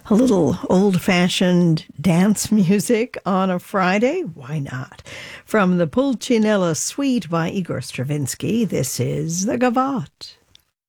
A little old-fashioned dance music on a Friday? Why not? From the Pulcinella Suite by Igor Stravinsky, this is the Gavotte.